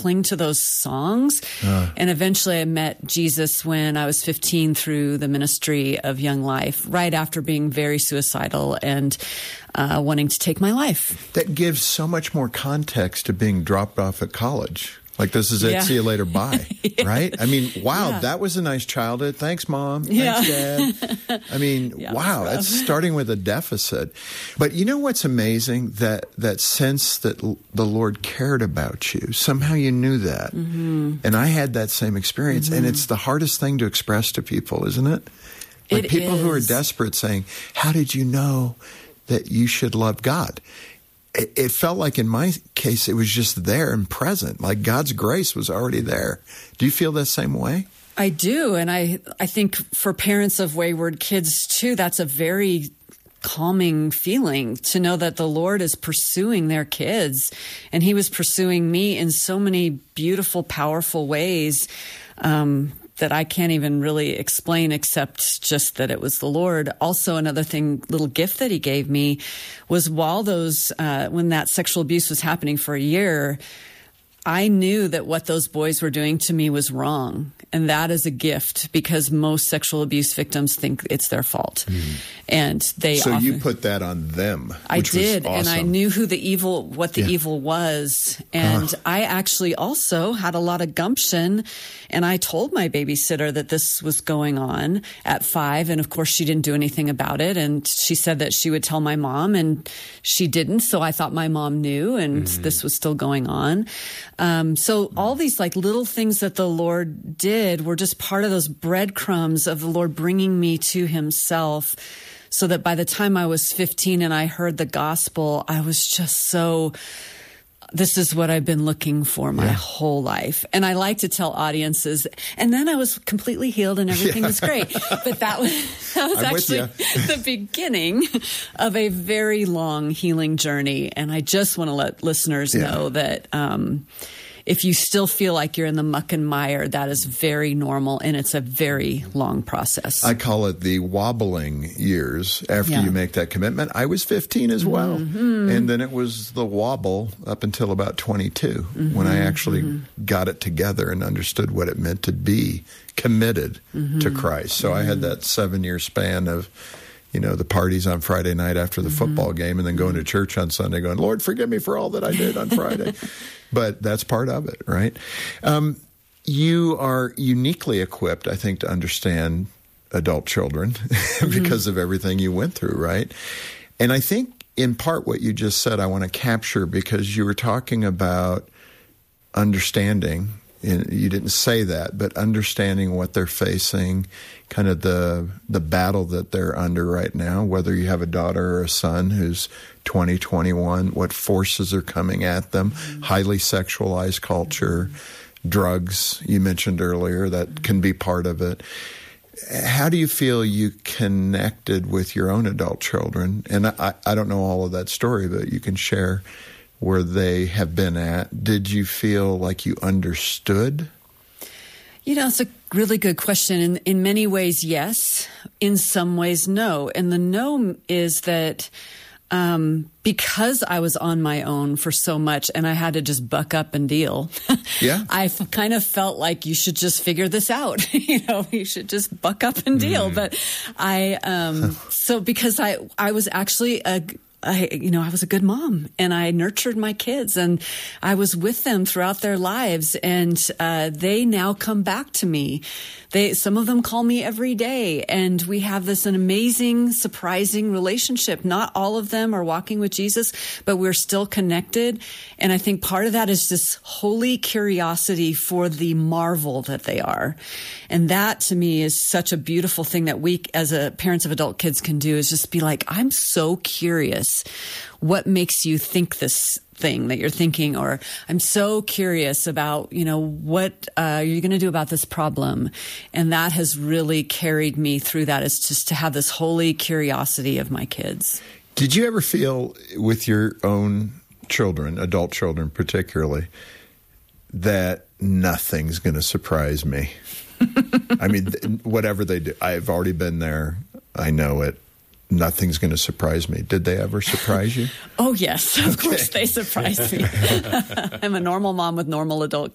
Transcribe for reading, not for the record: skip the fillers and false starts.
cling to those songs. And eventually I met Jesus when I was 15 through the ministry of Young Life, right after being very suicidal and wanting to take my life. That gives so much more context to being dropped off at college. Like, this is it, see you later, bye, right? I mean, wow, that was a nice childhood. Thanks, Mom. Thanks, Dad. I mean, wow, that's starting with a deficit. But you know what's amazing? That sense that the Lord cared about you. Somehow you knew that. Mm-hmm. And I had that same experience. Mm-hmm. And it's the hardest thing to express to people, isn't it? Like, people who are desperate saying, how did you know that you should love God? It felt like in my case, it was just there and present, like God's grace was already there. Do you feel the same way? I do. And I think for parents of wayward kids too, that's a very calming feeling to know that the Lord is pursuing their kids. And he was pursuing me in so many beautiful, powerful ways, that I can't even really explain except just that it was the Lord. Also, another little gift that he gave me was while when that sexual abuse was happening for a year, I knew that what those boys were doing to me was wrong. And that is a gift because most sexual abuse victims think it's their fault. Mm. And you put that on them. I did. Awesome. And I knew what the evil was. And I actually also had a lot of gumption. And I told my babysitter that this was going on at 5. And of course, she didn't do anything about it. And she said that she would tell my mom, and she didn't. So I thought my mom knew, and this was still going on. So all these like little things that the Lord did were just part of those breadcrumbs of the Lord bringing me to himself, so that by the time I was 15 and I heard the gospel, I was just this is what I've been looking for my whole life. And I like to tell audiences, and then I was completely healed and everything was great. But that was actually the beginning of a very long healing journey. And I just want to let listeners know that if you still feel like you're in the muck and mire, that is very normal, and it's a very long process. I call it the wobbling years after you make that commitment. I was 15 as well. Mm-hmm. And then it was the wobble up until about 22 when I actually got it together and understood what it meant to be committed to Christ. So I had that 7-year span of, the parties on Friday night after the football game, and then going to church on Sunday going, Lord, forgive me for all that I did on Friday. But that's part of it, right? You are uniquely equipped, I think, to understand adult children because of everything you went through, right? And I think in part what you just said I want to capture, because you were talking about understanding. You didn't say that, but understanding what they're facing, kind of the battle that they're under right now, whether you have a daughter or a son who's 20, 21, what forces are coming at them, highly sexualized culture, drugs, you mentioned earlier, that can be part of it. How do you feel you connected with your own adult children? And I don't know all of that story, but you can share where they have been at. Did you feel like you understood? It's a really good question. In many ways, yes. In some ways, no. And the no is that because I was on my own for so much and I had to just buck up and deal, I kind of felt like you should just figure this out. You should just buck up and deal. But because I was actually I was a good mom, and I nurtured my kids, and I was with them throughout their lives, and they now come back to me. Some of them call me every day, and we have an amazing, surprising relationship. Not all of them are walking with Jesus, but we're still connected. And I think part of that is this holy curiosity for the marvel that they are. And that to me is such a beautiful thing that we as parents of adult kids can do, is just be like, I'm so curious. What makes you think this thing that you're thinking? Or I'm so curious about, what are you going to do about this problem? And that has really carried me through that, is just to have this holy curiosity of my kids. Did you ever feel with your own children, adult children particularly, that nothing's going to surprise me? I mean, whatever they do, I've already been there. I know it. Nothing's going to surprise me. Did they ever surprise you? Oh, yes. Of course they surprised me. I'm a normal mom with normal adult